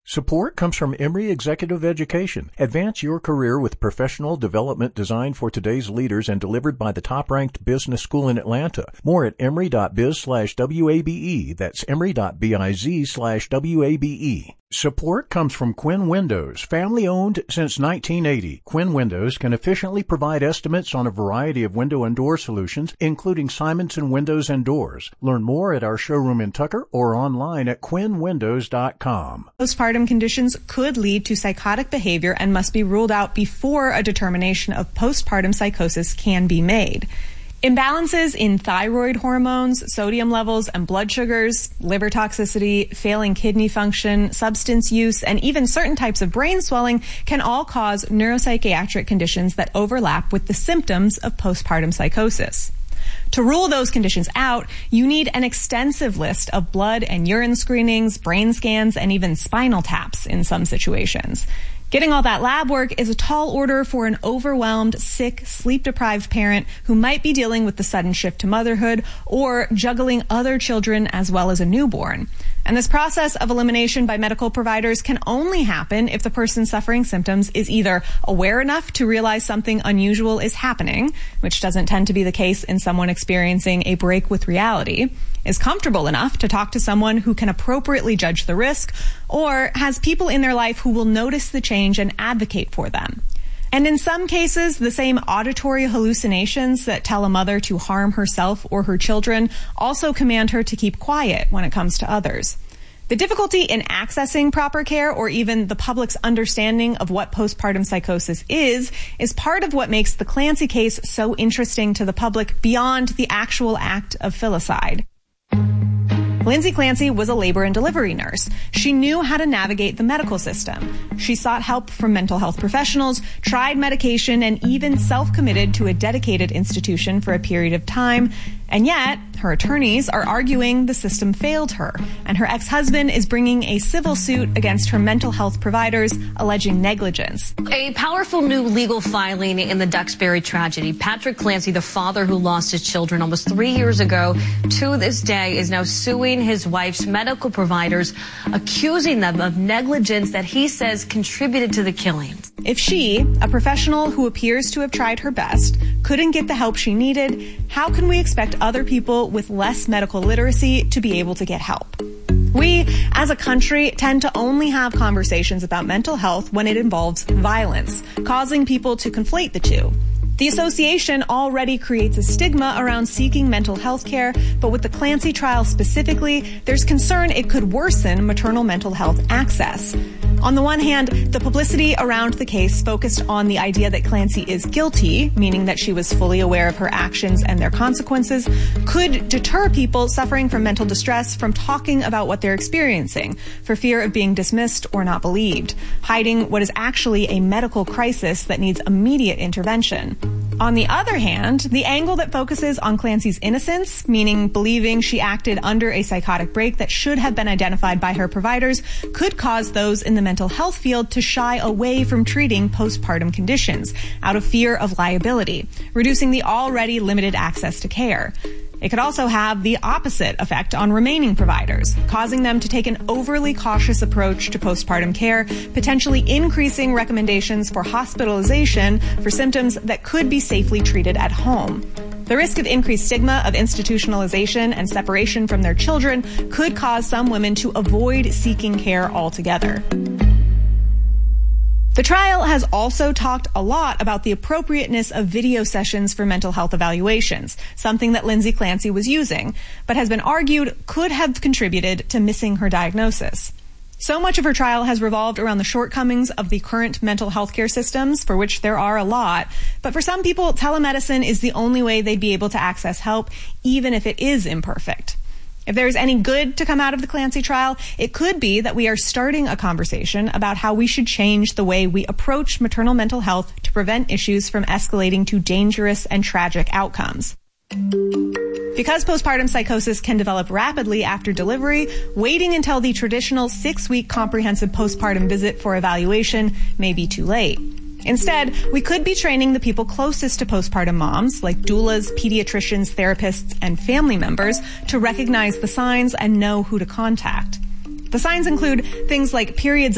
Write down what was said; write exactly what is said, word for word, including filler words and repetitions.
Support comes from Emory Executive Education. Advance your career with professional development designed for today's leaders and delivered by the top-ranked business school in Atlanta. More at emory.biz slash WABE. That's emory.biz slash WABE. Support comes from Quinn Windows, family-owned since nineteen eighty. Quinn Windows can efficiently provide estimates on a variety of window and door solutions, including Simonson Windows and Doors. Learn more at our showroom in Tucker or online at quinn windows dot com. Postpartum conditions could lead to psychotic behavior and must be ruled out before a determination of postpartum psychosis can be made. Imbalances in thyroid hormones, sodium levels and blood sugars, liver toxicity, failing kidney function, substance use, and even certain types of brain swelling can all cause neuropsychiatric conditions that overlap with the symptoms of postpartum psychosis. To rule those conditions out, you need an extensive list of blood and urine screenings, brain scans, and even spinal taps in some situations. Getting all that lab work is a tall order for an overwhelmed, sick, sleep-deprived parent who might be dealing with the sudden shift to motherhood or juggling other children as well as a newborn. And this process of elimination by medical providers can only happen if the person suffering symptoms is either aware enough to realize something unusual is happening, which doesn't tend to be the case in someone experiencing a break with reality, is comfortable enough to talk to someone who can appropriately judge the risk, or has people in their life who will notice the change and advocate for them. And in some cases, the same auditory hallucinations that tell a mother to harm herself or her children also command her to keep quiet when it comes to others. The difficulty in accessing proper care or even the public's understanding of what postpartum psychosis is, is part of what makes the Clancy case so interesting to the public beyond the actual act of filicide. Lindsay Clancy was a labor and delivery nurse. She knew how to navigate the medical system. She sought help from mental health professionals, tried medication, and even self-committed to a dedicated institution for a period of time. And yet, her attorneys are arguing the system failed her, and her ex-husband is bringing a civil suit against her mental health providers, alleging negligence. A powerful new legal filing in the Duxbury tragedy. Patrick Clancy, the father who lost his children almost three years ago, to this day is now suing his wife's medical providers, accusing them of negligence that he says contributed to the killings. If she, a professional who appears to have tried her best, couldn't get the help she needed, how can we expect other people with less medical literacy to be able to get help? We, as a country, tend to only have conversations about mental health when it involves violence, causing people to conflate the two. The association already creates a stigma around seeking mental health care, but with the Clancy trial specifically, there's concern it could worsen maternal mental health access. On the one hand, the publicity around the case focused on the idea that Clancy is guilty, meaning that she was fully aware of her actions and their consequences, could deter people suffering from mental distress from talking about what they're experiencing, for fear of being dismissed or not believed, hiding what is actually a medical crisis that needs immediate intervention. On the other hand, the angle that focuses on Clancy's innocence, meaning believing she acted under a psychotic break that should have been identified by her providers, could cause those in the mental health field to shy away from treating postpartum conditions out of fear of liability, reducing the already limited access to care. It could also have the opposite effect on remaining providers, causing them to take an overly cautious approach to postpartum care, potentially increasing recommendations for hospitalization for symptoms that could be safely treated at home. The risk of increased stigma of institutionalization and separation from their children could cause some women to avoid seeking care altogether. The trial has also talked a lot about the appropriateness of video sessions for mental health evaluations, something that Lindsay Clancy was using, but has been argued could have contributed to missing her diagnosis. So much of her trial has revolved around the shortcomings of the current mental health care systems, for which there are a lot, but for some people, telemedicine is the only way they'd be able to access help, even if it is imperfect. If there is any good to come out of the Clancy trial, it could be that we are starting a conversation about how we should change the way we approach maternal mental health to prevent issues from escalating to dangerous and tragic outcomes. Because postpartum psychosis can develop rapidly after delivery, waiting until the traditional six-week comprehensive postpartum visit for evaluation may be too late. Instead, we could be training the people closest to postpartum moms, like doulas, pediatricians, therapists, and family members, to recognize the signs and know who to contact. The signs include things like periods